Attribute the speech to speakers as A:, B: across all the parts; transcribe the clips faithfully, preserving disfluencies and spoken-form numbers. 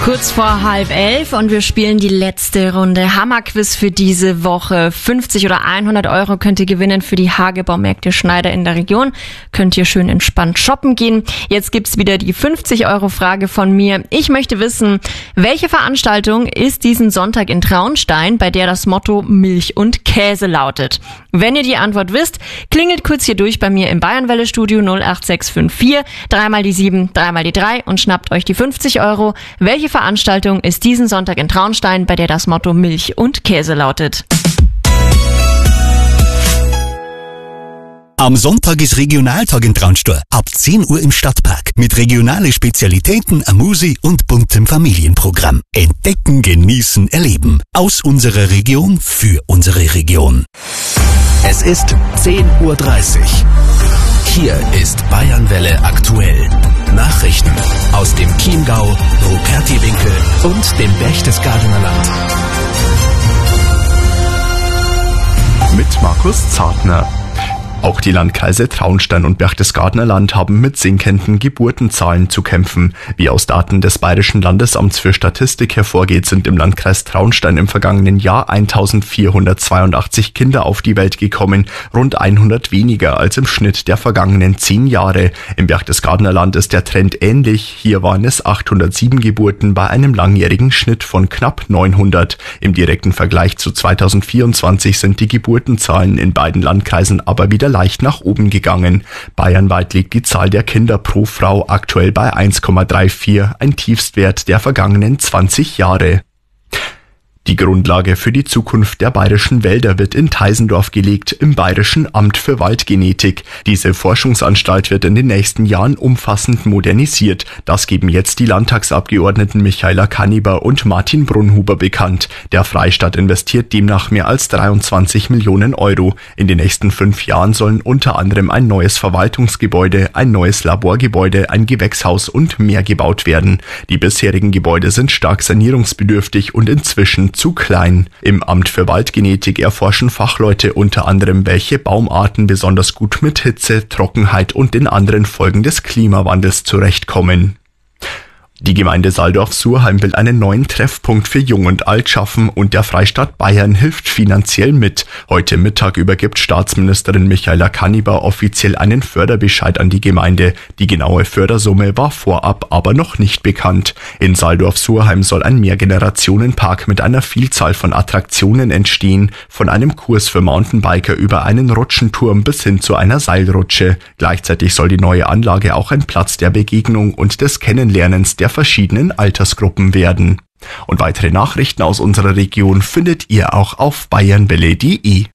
A: Kurz vor halb elf und wir spielen die letzte Runde Hammerquiz für diese Woche. fünfzig oder hundert Euro könnt ihr gewinnen für die Hagebaumärkte Schneider in der Region. Könnt ihr schön entspannt shoppen gehen. Jetzt gibt's wieder die fünfzig Euro Frage von mir. Ich möchte wissen, welche Veranstaltung ist diesen Sonntag in Traunstein, bei der das Motto Milch und Käse lautet? Wenn ihr die Antwort wisst, klingelt kurz hier durch bei mir im Bayernwelle-Studio null acht sechs fünf vier, dreimal die sieben, dreimal die drei und schnappt euch die fünfzig Euro. Welche Veranstaltung ist diesen Sonntag in Traunstein, bei der das Motto Milch und Käse lautet?
B: Am Sonntag ist Regionaltag in Traunstein. Ab zehn Uhr im Stadtpark. Mit regionalen Spezialitäten, Amüsi und buntem Familienprogramm. Entdecken, genießen, erleben. Aus unserer Region für unsere Region.
C: Es ist zehn Uhr dreißig. Hier ist Bayernwelle aktuell. Nachrichten aus dem Chiemgau, Rupertiwinkel und dem Berchtesgadener Land.
D: Mit Markus Zartner. Auch die Landkreise Traunstein und Berchtesgadener Land haben mit sinkenden Geburtenzahlen zu kämpfen. Wie aus Daten des Bayerischen Landesamts für Statistik hervorgeht, sind im Landkreis Traunstein im vergangenen Jahr eintausendvierhundertzweiundachtzig Kinder auf die Welt gekommen, rund hundert weniger als im Schnitt der vergangenen zehn Jahre. Im Berchtesgadener Land ist der Trend ähnlich. Hier waren es achthundertsieben Geburten bei einem langjährigen Schnitt von knapp neunhundert. Im direkten Vergleich zu zweitausendvierundzwanzig sind die Geburtenzahlen in beiden Landkreisen aber wieder leicht nach oben gegangen. Bayernweit liegt die Zahl der Kinder pro Frau aktuell bei eins Komma vierunddreißig, ein Tiefstwert der vergangenen zwanzig Jahre. Die Grundlage für die Zukunft der bayerischen Wälder wird in Teisendorf gelegt, im Bayerischen Amt für Waldgenetik. Diese Forschungsanstalt wird in den nächsten Jahren umfassend modernisiert. Das geben jetzt die Landtagsabgeordneten Michaela Kanniber und Martin Brunhuber bekannt. Der Freistaat investiert demnach mehr als dreiundzwanzig Millionen Euro. In den nächsten fünf Jahren sollen unter anderem ein neues Verwaltungsgebäude, ein neues Laborgebäude, ein Gewächshaus und mehr gebaut werden. Die bisherigen Gebäude sind stark sanierungsbedürftig und inzwischen zu klein. Im Amt für Waldgenetik erforschen Fachleute unter anderem, welche Baumarten besonders gut mit Hitze, Trockenheit und den anderen Folgen des Klimawandels zurechtkommen. Die Gemeinde Saldorf-Surheim will einen neuen Treffpunkt für Jung und Alt schaffen und der Freistaat Bayern hilft finanziell mit. Heute Mittag übergibt Staatsministerin Michaela Kanniber offiziell einen Förderbescheid an die Gemeinde. Die genaue Fördersumme war vorab aber noch nicht bekannt. In Saldorf-Surheim soll ein Mehrgenerationenpark mit einer Vielzahl von Attraktionen entstehen, von einem Kurs für Mountainbiker über einen Rutschenturm bis hin zu einer Seilrutsche. Gleichzeitig soll die neue Anlage auch ein Platz der Begegnung und des Kennenlernens der verschiedenen Altersgruppen werden. Und weitere Nachrichten aus unserer Region findet ihr auch auf bayernwelle punkt de.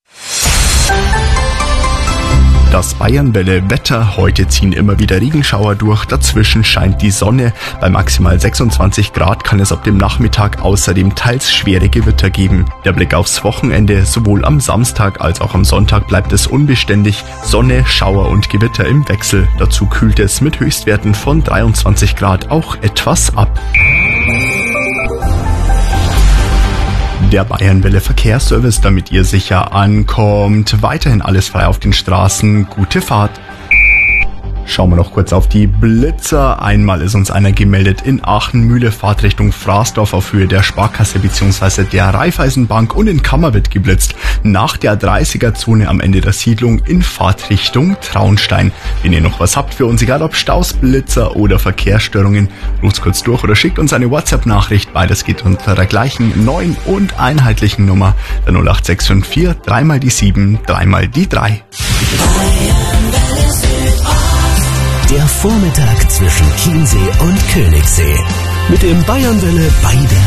D: Das Bayernwelle-Wetter. Heute ziehen immer wieder Regenschauer durch, dazwischen scheint die Sonne. Bei maximal sechsundzwanzig Grad kann es ab dem Nachmittag außerdem teils schwere Gewitter geben. Der Blick aufs Wochenende, sowohl am Samstag als auch am Sonntag bleibt es unbeständig. Sonne, Schauer und Gewitter im Wechsel. Dazu kühlt es mit Höchstwerten von dreiundzwanzig Grad auch etwas ab. Der Bayernwelle Verkehrsservice, damit ihr sicher ankommt. Weiterhin alles frei auf den Straßen. Gute Fahrt. Schauen wir noch kurz auf die Blitzer. Einmal ist uns einer gemeldet in Aachen-Mühle, Fahrtrichtung Fraßdorf auf Höhe der Sparkasse bzw. der Raiffeisenbank und in Kammer wird geblitzt. Nach der dreißiger-Zone am Ende der Siedlung in Fahrtrichtung Traunstein. Wenn ihr noch was habt für uns, egal ob Staus, Blitzer oder Verkehrsstörungen, ruft kurz durch oder schickt uns eine WhatsApp-Nachricht. Beides geht unter der gleichen neuen und einheitlichen Nummer, der null acht sechs fünf vier, dreimal die sieben, dreimal die drei.
C: Der Vormittag zwischen Chiemsee und Königssee. Mit dem Bayernwelle bei der